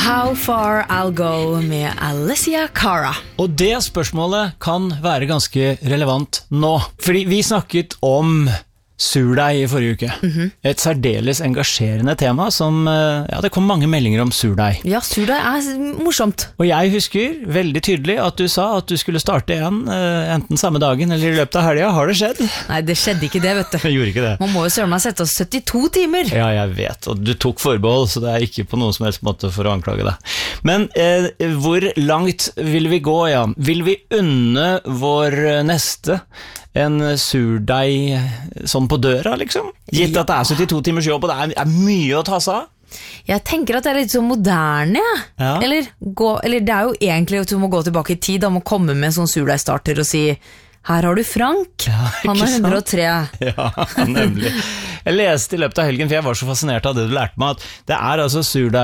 How Far I'll Go med Alessia Cara. Og det spørsmålet kan være ganske relevant nå, fordi vi snakket om surdeig i forrige uke. Et særdeles engasjerende tema som, det kom mange meldinger om surdeig. Ja, surdeig morsomt. Og jeg husker veldig tydelig at du sa at du skulle starte en, enten samme dagen eller i løpet av helgen. Har det skjedd? Nei, det skjedde ikke det, vet du. Jeg gjorde ikke det. Man må jo søren meg sette oss 72 timer. Ja, jeg vet, og du tok forbehold, så det er ikke på noen som helst måte for å anklage deg. Men hvor langt vil vi gå, Jan? Vil vi unne vår neste en surdeig sånn på døra, liksom? Gitt at det er 72 timers jobb, og det er mye å ta seg av? Jeg tenker at det er litt så moderne, ja. Eller det er jo egentlig at du må gå tilbake i tid, da må komme med en sånn surdeigstarter og si, her har du Frank, han er 103. Ja, nemlig. Jeg leste i løpet av helgen, for jeg var så fascinert av det du lærte meg, at det er altså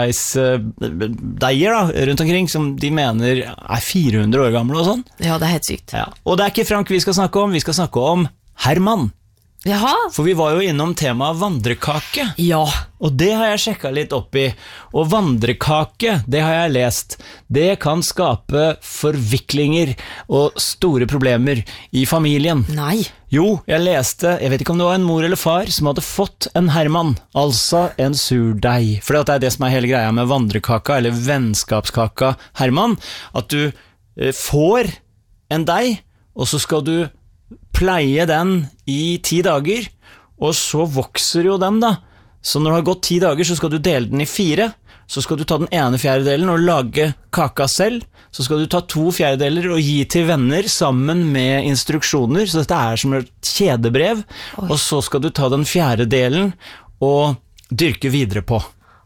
surdeigsdeiger rundt omkring, som de mener er 400 år gamle og sånn. Ja, det er helt sykt. Ja. Og det er ikke Frank vi skal snakke om Herman. Jaha. For vi var jo innom temaet vandrekake. Ja. Og det har jeg sjekket litt opp i. Og vandrekake, det har jeg lest, det kan skape forviklinger og store problemer i familien. Nei. Jo, jeg leste, jeg vet ikke om det var en mor eller far som hadde fått en Herman, altså en surdeig. For det er det som er hele greia med vandrekaka, eller vennskapskaka Herman, at du får en deig, og så skal du pleie den i 10 dager, og så vokser jo den da. Så når det har gått 10 dager, så skal du dele den i 4, så skal du ta den ene fjerdedelen og lage kaka selv, så skal du ta 2 fjerdedeler og gi til venner sammen med instruksjoner, så dette er som et kjedebrev, og så skal du ta den fjerde delen og dyrke videre på.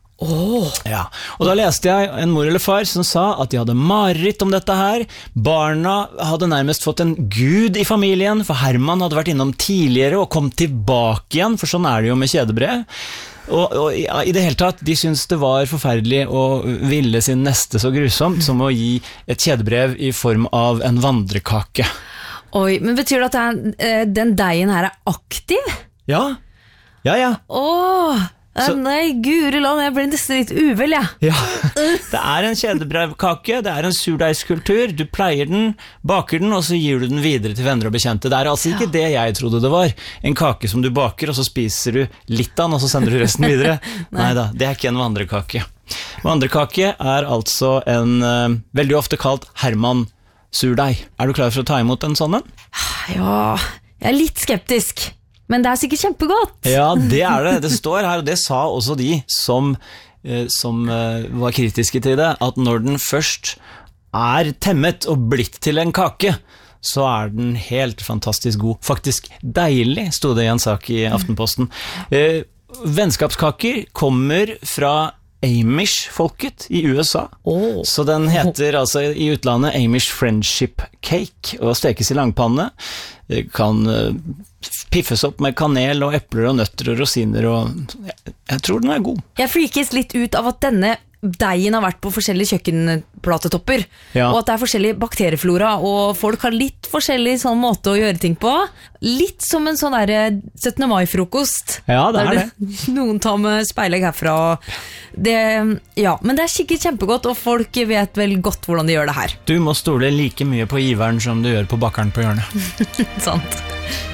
Ja. Og da leste jeg en mor eller far som sa at de hadde mareritt om dette her. Barna hadde nærmest fått en gud i familien, for Herman hadde vært innom tidligere og kom tilbake igjen, for sånn er det jo med kjedebrev. Og i det hele tatt, de syntes det var forferdelig å ville sin neste så grusomt som å gi et kjedebrev i form av en vandrekake. Oi, men betyr det at den deigen her er aktiv? Ja. Nei, gureland, jeg ble nesten litt uvel, Ja, det er en kjedebrevkake, det er en surdeigskultur, du pleier den, baker den, og så gir du den videre til venner og bekjente. Det er altså ikke det jeg trodde det var, en kake som du baker, og så spiser du litt av den, og så sender du resten videre. Neida, det er ikke en vandrekake. Vandrekake er altså en veldig ofte kalt Herman surdeig. Er du klar for å ta imot en sånn? Ja, jeg er litt skeptisk. Men det er sikkert kjempegodt. Ja, det er det. Det står her, og det sa også de som var kritiske til det, at når den først er temmet og blitt til en kake, så er den helt fantastisk god. Faktisk deilig, stod det i en sak i Aftenposten. Vennskapskaker kommer fra Amish-folket i USA. Så den heter altså i utlandet Amish Friendship Cake, og stekes i langpanne. Kan piffes opp med kanel og epler og nøtter og rosiner, og jeg tror den er god. Jeg freakes litt ut av at denne deigen har vært på forskjellige kjøkkenplatetopper, og at det er forskjellig bakterieflora, og folk har litt forskjellig sånn måte å gjøre ting på. Litt som en sånn der 17. mai-frokost. Ja, det er det. Noen tar med speilegg herfra. Men det er sikkert kjempegodt, og folk vet vel godt hvordan de gjør det her. Du må stole like mye på giveren som du gjør på bakeren på hjørnet. Sant.